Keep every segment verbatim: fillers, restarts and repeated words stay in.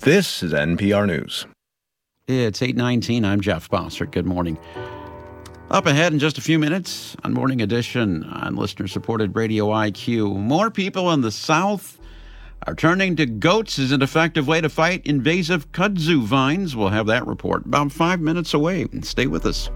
This is N P R News. It's eight nineteen. I'm Jeff Bossert. Good morning. Up ahead in just a few minutes on Morning Edition on listener-supported Radio I Q. More people in the South are turning to goats as an effective way to fight invasive kudzu vines. We'll have that report about five minutes away. Stay with us.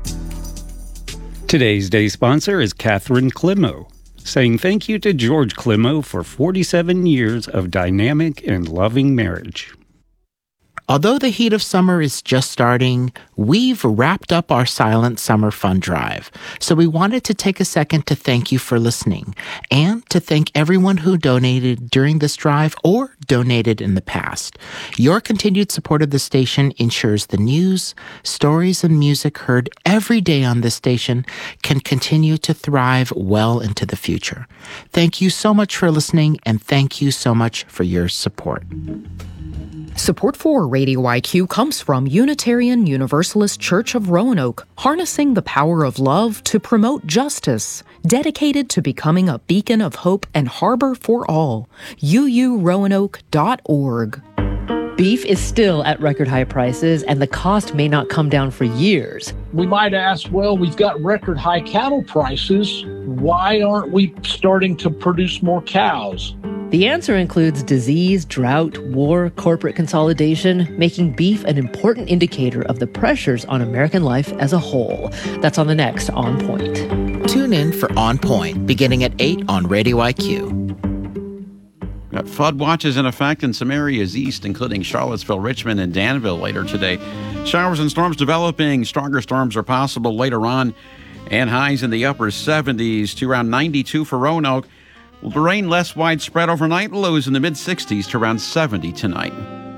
Today's day sponsor is Catherine Climo, saying thank you to George Climo for forty-seven years of dynamic and loving marriage. Although the heat of summer is just starting, we've wrapped up our Silent Summer Fund Drive. So we wanted to take a second to thank you for listening and to thank everyone who donated during this drive or donated in the past. Your continued support of the station ensures the news, stories, and music heard every day on this station can continue to thrive well into the future. Thank you so much for listening, and thank you so much for your support. Support for Radio I Q comes from Unitarian Universalist Church of Roanoke, harnessing the power of love to promote justice, dedicated to becoming a beacon of hope and harbor for all. U U roanoke dot org. Beef is still at record high prices, and the cost may not come down for years. We might ask, well, we've got record high cattle prices. Why aren't we starting to produce more cows? The answer includes disease, drought, war, corporate consolidation, making beef an important indicator of the pressures on American life as a whole. That's on the next On Point. Tune in for On Point, beginning at eight on Radio I Q. Got flood watches in effect in some areas east, including Charlottesville, Richmond, and Danville later today. Showers and storms developing. Stronger storms are possible later on, and highs in the upper seventies to around ninety-two for Roanoke. The rain less widespread overnight, lows in the mid-sixties to around seventy tonight.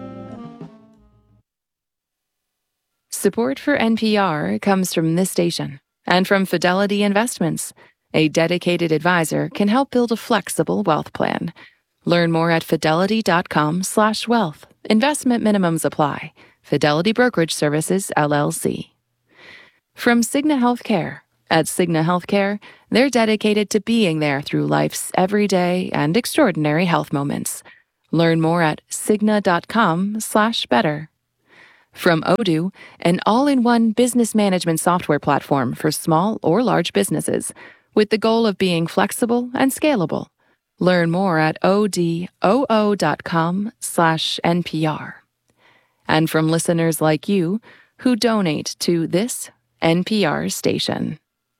Support for N P R comes from this station and from Fidelity Investments. A dedicated advisor can help build a flexible wealth plan. Learn more at fidelity.com slash wealth. Investment minimums apply. Fidelity Brokerage Services, L L C. From Cigna Healthcare. At Cigna Healthcare, they're dedicated to being there through life's everyday and extraordinary health moments. Learn more at cigna.com slash better. From Odoo, an all-in-one business management software platform for small or large businesses, with the goal of being flexible and scalable. Learn more at odoo.com slash NPR. And from listeners like you who donate to this N P R station.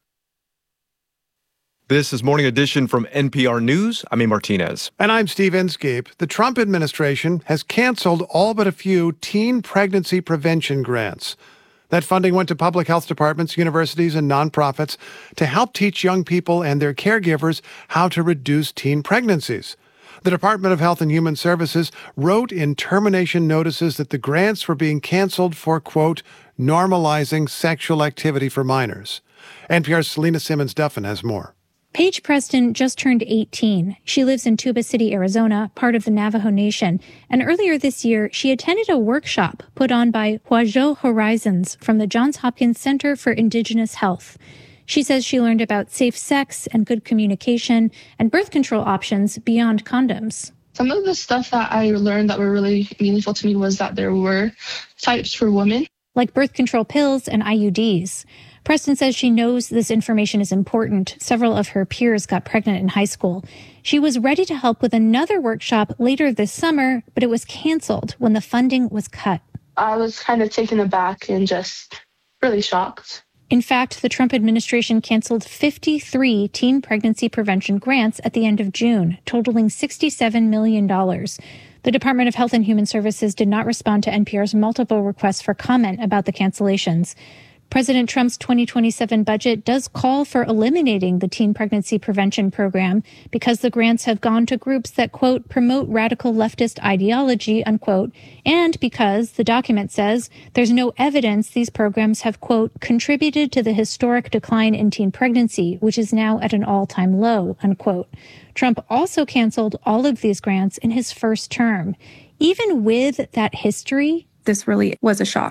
This is Morning Edition from N P R News. I'm A. Martinez. And I'm Steve Inskeep. The Trump administration has canceled all but a few teen pregnancy prevention grants. That funding went to public health departments, universities, and nonprofits to help teach young people and their caregivers how to reduce teen pregnancies. The Department of Health and Human Services wrote in termination notices that the grants were being canceled for, quote, normalizing sexual activity for minors. N P R's Selena Simmons-Duffin has more. Paige Preston just turned eighteen. She lives in Tuba City, Arizona, part of the Navajo Nation. And earlier this year, she attended a workshop put on by Huajo Horizons from the Johns Hopkins Center for Indigenous Health. She says she learned about safe sex and good communication and birth control options beyond condoms. Some of the stuff that I learned that were really meaningful to me was that there were types for women, like birth control pills and I U Ds. Preston says she knows this information is important. Several of her peers got pregnant in high school. She was ready to help with another workshop later this summer, but it was canceled when the funding was cut. I was kind of taken aback and just really shocked. In fact, the Trump administration canceled fifty-three teen pregnancy prevention grants at the end of June, totaling sixty-seven million dollars. The Department of Health and Human Services did not respond to N P R's multiple requests for comment about the cancellations. President Trump's twenty twenty-seven budget does call for eliminating the teen pregnancy prevention program because the grants have gone to groups that, quote, promote radical leftist ideology, unquote, and because, the document says, there's no evidence these programs have, quote, contributed to the historic decline in teen pregnancy, which is now at an all-time low, unquote. Trump also canceled all of these grants in his first term. Even with that history, this really was a shock.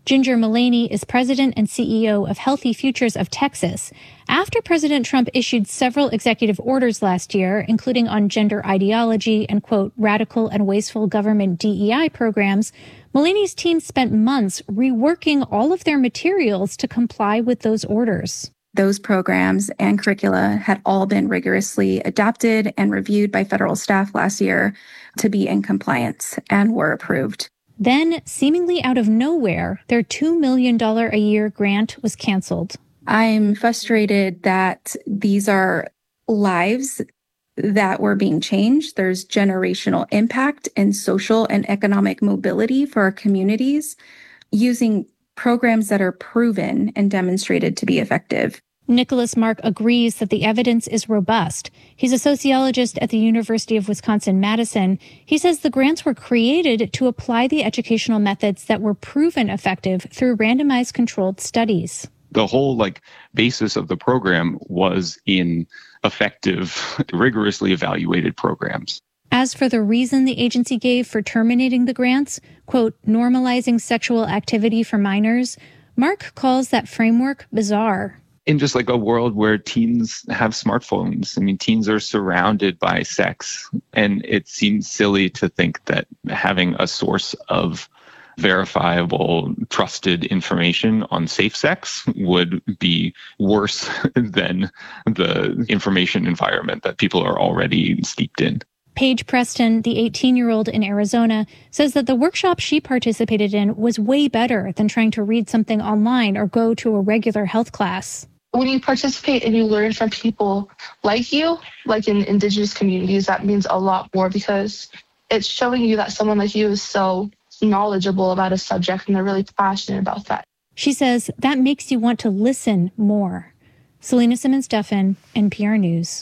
Ginger Mullaney is president and C E O of Healthy Futures of Texas. After President Trump issued several executive orders last year, including on gender ideology and, quote, radical and wasteful government D E I programs, Mullaney's team spent months reworking all of their materials to comply with those orders. Those programs and curricula had all been rigorously adapted and reviewed by federal staff last year to be in compliance and were approved. Then, seemingly out of nowhere, their two million dollars a year grant was canceled. I'm frustrated that these are lives that were being changed. There's generational impact and social and economic mobility for our communities using programs that are proven and demonstrated to be effective. Nicholas Mark agrees that the evidence is robust. He's a sociologist at the University of Wisconsin-Madison. He says the grants were created to apply the educational methods that were proven effective through randomized controlled studies. The whole like basis of the program was in effective, rigorously evaluated programs. As for the reason the agency gave for terminating the grants, quote, normalizing sexual activity for minors, Mark calls that framework bizarre. In just like a world where teens have smartphones, I mean, teens are surrounded by sex, and it seems silly to think that having a source of verifiable, trusted information on safe sex would be worse than the information environment that people are already steeped in. Paige Preston, the eighteen-year-old in Arizona, says that the workshop she participated in was way better than trying to read something online or go to a regular health class. When you participate and you learn from people like you, like in Indigenous communities, that means a lot more because it's showing you that someone like you is so knowledgeable about a subject and they're really passionate about that. She says that makes you want to listen more. Selena Simmons-Duffin, N P R News.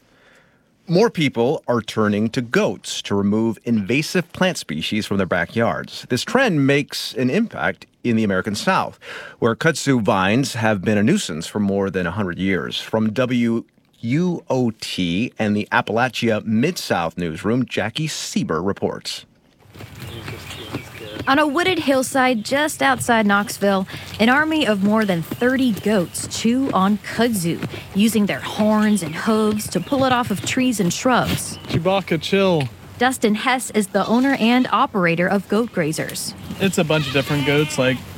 More people are turning to goats to remove invasive plant species from their backyards. This trend makes an impact in the American South, where kudzu vines have been a nuisance for more than one hundred years. From W U O T and the Appalachia Mid-South newsroom, Jackie Sieber reports. On a wooded hillside just outside Knoxville, an army of more than thirty goats chew on kudzu, using their horns and hooves to pull it off of trees and shrubs. Chewbacca, chill. Dustin Hess is the owner and operator of Goat Grazers. It's a bunch of different goats, like